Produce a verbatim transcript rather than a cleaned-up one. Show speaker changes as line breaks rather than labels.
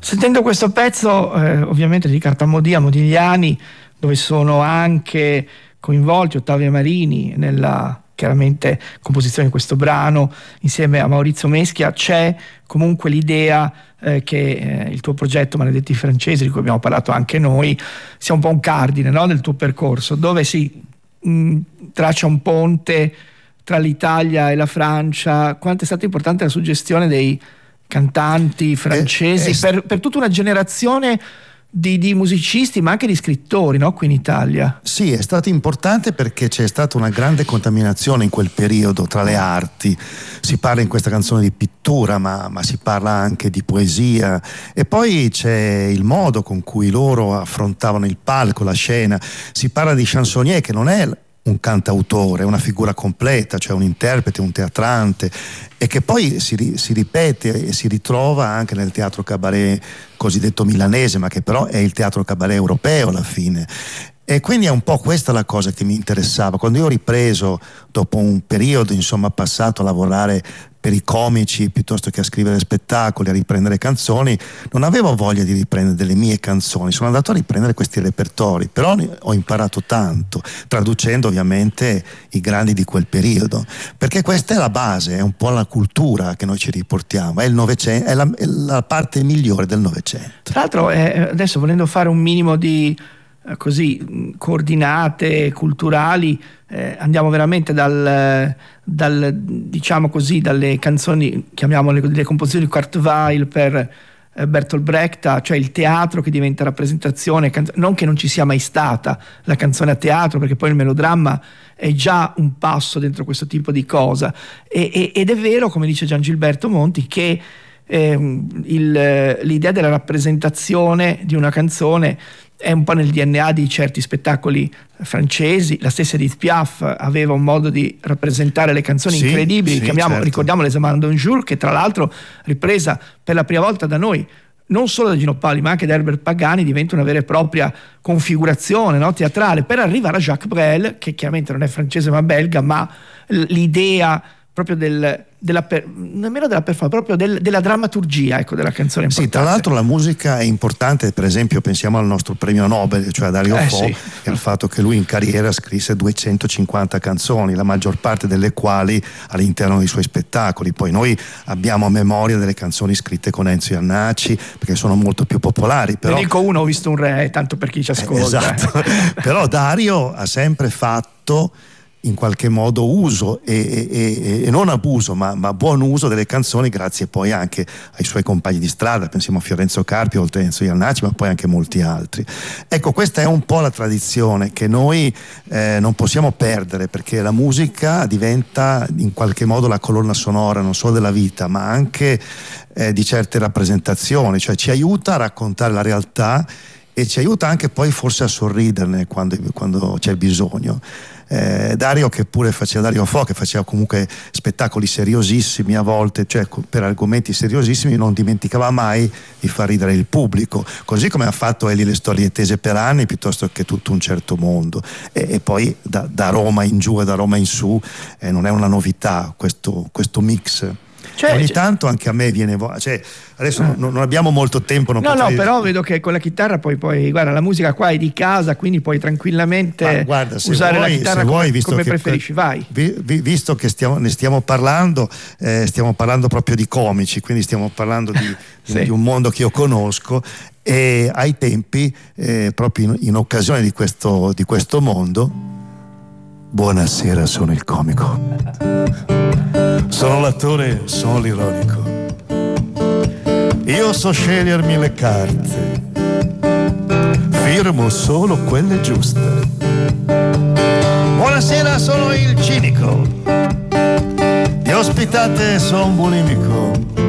Sentendo questo pezzo, eh, ovviamente di Cartamodia, Modigliani, dove sono anche coinvolti Ottavio Marini nella chiaramente composizione di questo brano insieme a Maurizio Meschia, c'è comunque l'idea eh, che eh, il tuo progetto Maledetti Francesi, di cui abbiamo parlato anche noi, sia un po' un cardine, no, del tuo percorso, dove si mh, traccia un ponte tra l'Italia e la Francia. Quanto è stata importante la suggestione dei cantanti francesi eh, eh, per, per tutta una generazione Di, di musicisti, ma anche di scrittori, no? Qui in Italia.
Sì, è stato importante perché c'è stata una grande contaminazione in quel periodo tra le arti. Si parla in questa canzone di pittura, ma, ma si parla anche di poesia, e poi c'è il modo con cui loro affrontavano il palco, la scena. Si parla di chansonnier, che non è un cantautore, è una figura completa, cioè un interprete, un teatrante, e che poi si, si ripete e si ritrova anche nel teatro cabaret cosiddetto milanese, ma che però è il teatro cabaret europeo alla fine. E quindi è un po' questa la cosa che mi interessava. Quando io ho ripreso, dopo un periodo insomma passato a lavorare per i comici piuttosto che a scrivere spettacoli, a riprendere canzoni, non avevo voglia di riprendere delle mie canzoni, sono andato a riprendere questi repertori, però ho imparato tanto, traducendo ovviamente i grandi di quel periodo, perché questa è la base, è un po' la cultura che noi ci riportiamo, è il Novecento, è la, è la parte migliore del Novecento.
Tra l'altro eh, adesso, volendo fare un minimo di eh, così coordinate culturali, eh, andiamo veramente dal, dal diciamo così dalle canzoni, chiamiamole le composizioni di Kurt Weill per eh, Bertolt Brecht, cioè il teatro che diventa rappresentazione, canzo- non che non ci sia mai stata la canzone a teatro, perché poi il melodramma è già un passo dentro questo tipo di cosa, e, e, ed è vero, come dice Gian Gilberto Monti, che eh, il, l'idea della rappresentazione di una canzone è un po' nel D N A di certi spettacoli francesi. La stessa Edith Piaf aveva un modo di rappresentare le canzoni sì, incredibili, sì, chiamiamo, certo. Ricordiamo Les Amants d'un jour, che tra l'altro, ripresa per la prima volta da noi, non solo da Gino Paoli ma anche da Herbert Pagani, diventa una vera e propria configurazione, no, teatrale, per arrivare a Jacques Brel, che chiaramente non è francese ma belga, ma l'idea proprio del, della per, nemmeno della performance, proprio del, della drammaturgia, ecco, della canzone importante.
Sì, tra l'altro la musica è importante, per esempio pensiamo al nostro premio Nobel, cioè a Dario
eh,
Fo,
sì.
e al fatto che lui in carriera scrisse duecentocinquanta canzoni, la maggior parte delle quali all'interno dei suoi spettacoli. Poi noi abbiamo a memoria delle canzoni scritte con Enzo Iannacci, perché sono molto più popolari. Però...
Ne dico uno, ho visto un re, tanto per chi ci ascolta.
Eh, esatto, però Dario ha sempre fatto in qualche modo uso e, e, e non abuso ma, ma buon uso delle canzoni, grazie poi anche ai suoi compagni di strada, pensiamo a Fiorenzo Carpi, oltre a Enzo Iannacci, ma poi anche molti altri. Ecco, questa è un po' la tradizione che noi eh, non possiamo perdere, perché la musica diventa in qualche modo la colonna sonora non solo della vita ma anche eh, di certe rappresentazioni, cioè ci aiuta a raccontare la realtà e ci aiuta anche poi forse a sorriderne quando, quando c'è bisogno. Eh, Dario che pure faceva Dario Fo, che faceva comunque spettacoli seriosissimi a volte, cioè per argomenti seriosissimi, non dimenticava mai di far ridere il pubblico, così come ha fatto Ellie Le Storie Tese per anni, piuttosto che Tutto un certo mondo, e, e poi da, da Roma in giù e da Roma in su, eh, non è una novità questo, questo mix. Cioè, ogni tanto anche a me viene vo- cioè adesso no. non, non abbiamo molto tempo, non
no
potrei...
no però vedo che con la chitarra poi poi guarda, la musica qua è di casa, quindi puoi tranquillamente
guarda,
usare
vuoi,
la chitarra
vuoi,
come,
visto
come
che,
preferisci, vai.
Vi, vi, visto che stiamo, ne stiamo parlando eh, stiamo parlando proprio di comici, quindi stiamo parlando di, sì. di un mondo che io conosco, e ai tempi eh, proprio in, in occasione di questo, di questo mondo, buonasera, sono il comico, sono l'attore, sono l'ironico, io so scegliermi le carte, firmo solo quelle giuste. Buonasera, sono il cinico, di ospitate son bulimico,